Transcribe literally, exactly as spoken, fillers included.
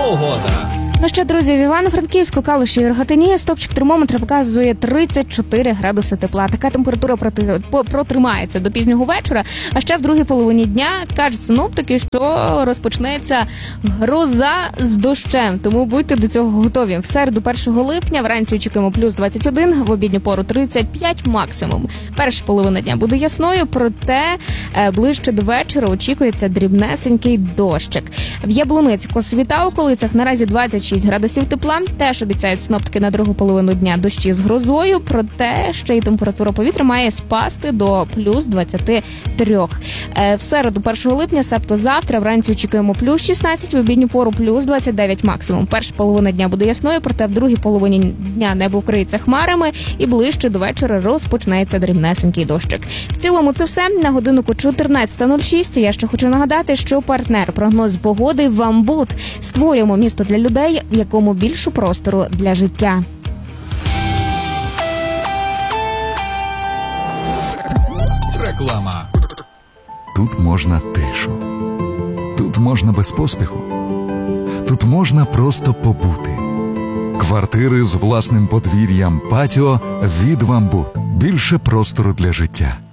погода. Ну що, друзі, в Івано-Франківську, Калуші і Рогатині стопчик термометра показує тридцять чотири градуси тепла. Така температура проти, по, протримається до пізнього вечора, а ще в другій половині дня кажуть синоптики, що розпочнеться гроза з дощем, тому будьте до цього готові. В середу першого липня вранці очікуємо плюс двадцять один, в обідню пору тридцять п'ять максимум. Перша половина дня буде ясною, проте ближче до вечора очікується дрібнесенький дощик. В Яблуниці, Косові та околицях наразі двадцять шість градусів тепла. Теж обіцяють синоптики на другу половину дня дощі з грозою, проте ще й температура повітря має спасти до плюс двадцять три. В середу першого липня, себто завтра, вранці очікуємо плюс шістнадцять, в обідню пору плюс двадцять дев'ять максимум. Перша половина дня буде ясною, проте в другій половині дня небо вкриється хмарами і ближче до вечора розпочнеться дрібнесенький дощик. В цілому це все. На годиннику чотирнадцята нуль шість. Я ще хочу нагадати, що партнер прогноз погоди «Вамбут». Створюємо місто для людей, в якому більше простору для життя. Реклама. Тут можна тишу. Тут можна без поспіху. Тут можна просто побути. Квартири з власним подвір'ям, патіо від «Вамбут». Більше простору для життя.